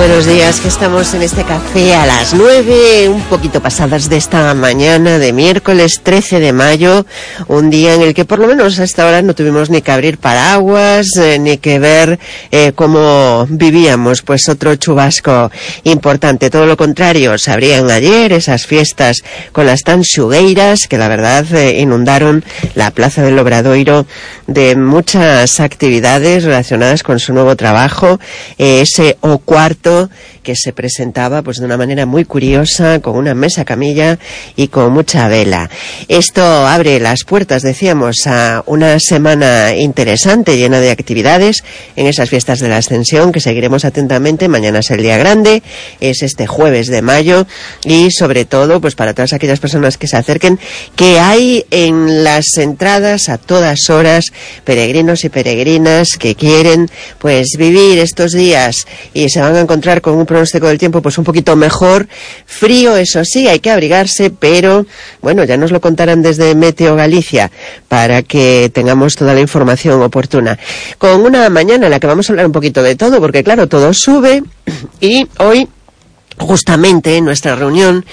buenos días, que estamos en este café a las 9, un poquito pasadas de esta mañana de miércoles 13 de mayo, un día en el que por lo menos hasta ahora no tuvimos ni que abrir paraguas, ni que ver cómo vivíamos, pues otro chubasco importante. Todo lo contrario, se abrían ayer esas fiestas con las tanxugueiras, que la verdad inundaron la Plaza del Obradoiro de muchas actividades relacionadas con su nuevo trabajo, ese O Cuarto, que se presentaba pues de una manera muy curiosa, con una mesa camilla y con mucha vela. Esto abre las puertas, decíamos, a una semana interesante, llena de actividades en esas fiestas de la Ascensión, que seguiremos atentamente. Mañana es el día grande, es este jueves de mayo, y sobre todo pues para todas aquellas personas que se acerquen, que hay en las entradas a todas horas peregrinos y peregrinas que quieren pues vivir estos días y se van a encontrar con un pronóstico del tiempo pues un poquito mejor, frío, eso sí, hay que abrigarse, pero bueno, ya nos lo contarán desde Meteo Galicia para que tengamos toda la información oportuna. Con una mañana en la que vamos a hablar un poquito de todo, porque claro, todo sube, y hoy justamente en nuestra reunión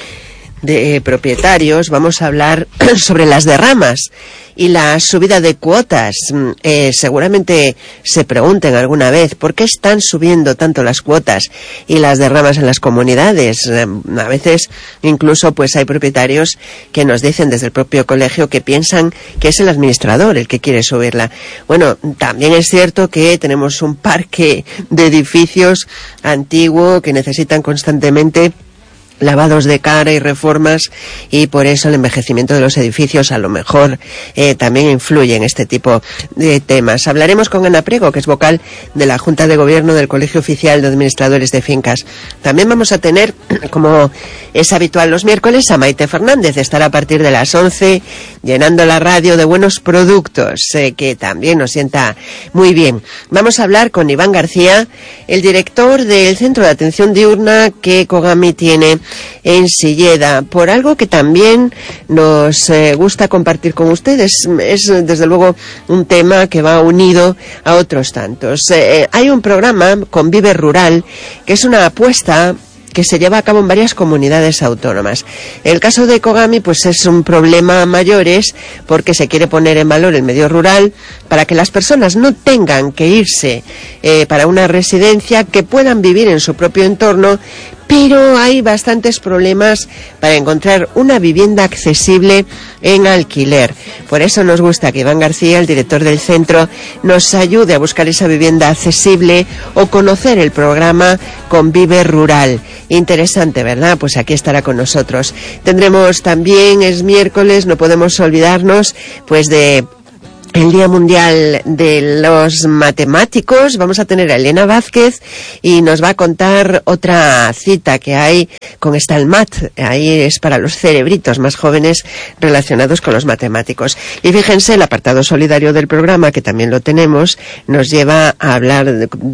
de propietarios vamos a hablar sobre las derramas y la subida de cuotas. Seguramente se pregunten alguna vez por qué están subiendo tanto las cuotas y las derramas en las comunidades. A veces incluso pues hay propietarios que nos dicen desde el propio colegio que piensan que es el administrador el que quiere subirla. Bueno, también es cierto que tenemos un parque de edificios antiguo que necesitan constantemente lavados de cara y reformas, y por eso el envejecimiento de los edificios a lo mejor también influye en este tipo de temas. Hablaremos con Ana Priego, que es vocal de la Junta de Gobierno del Colegio Oficial de Administradores de Fincas. También vamos a tener, como es habitual los miércoles, a Maite Fernández. Estará a partir de las 11 llenando la radio de buenos productos, que también nos sienta muy bien. Vamos a hablar con Iván García, el director del Centro de Atención Diurna que Kogami tiene en Silleda, por algo que también nos gusta compartir con ustedes. Es desde luego un tema que va unido a otros tantos. Hay un programa Convive Rural, que es una apuesta que se lleva a cabo en varias comunidades autónomas. El caso de Kogami pues es un problema a mayores, porque se quiere poner en valor el medio rural para que las personas no tengan que irse para una residencia, que puedan vivir en su propio entorno, pero hay bastantes problemas para encontrar una vivienda accesible en alquiler. Por eso nos gusta que Iván García, el director del centro, nos ayude a buscar esa vivienda accesible o conocer el programa Convive Rural. Interesante, ¿verdad? Pues aquí estará con nosotros. Tendremos también, es miércoles, no podemos olvidarnos pues de el Día Mundial de los Matemáticos. Vamos a tener a Elena Vázquez y nos va a contar otra cita que hay con Stalmat. Ahí es para los cerebritos más jóvenes relacionados con los matemáticos. Y fíjense, el apartado solidario del programa, que también lo tenemos, nos lleva a hablar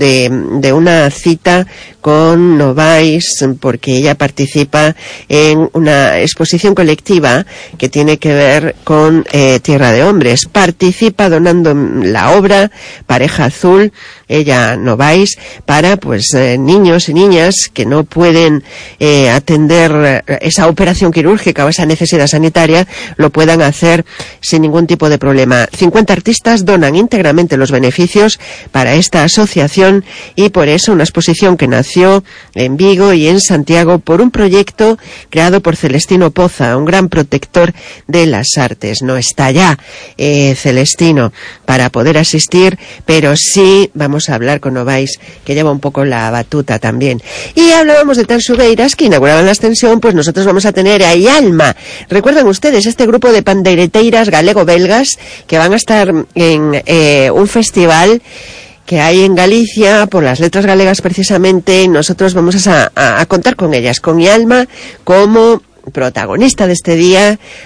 de una cita con Novais, porque ella participa en una exposición colectiva que tiene que ver con Tierra de Hombres. Participa donando la obra Pareja Azul, ella Novais, para pues niños y niñas que no pueden atender esa operación quirúrgica o esa necesidad sanitaria, lo puedan hacer sin ningún tipo de problema. 50 artistas donan íntegramente los beneficios para esta asociación, y por eso una exposición que nació en Vigo y en Santiago por un proyecto creado por Celestino Poza, un gran protector de las artes. No está ya Celestino para poder asistir, pero sí vamos a hablar con Novais, que lleva un poco la batuta también. Y hablábamos de tanxugueiras que inauguraban la Ascensión, pues nosotros vamos a tener a Ialma. Recuerdan ustedes este grupo de pandeireteiras galego-belgas que van a estar en un festival que hay en Galicia por las letras galegas precisamente, y nosotros vamos a contar con ellas, con Ialma como protagonista de este día,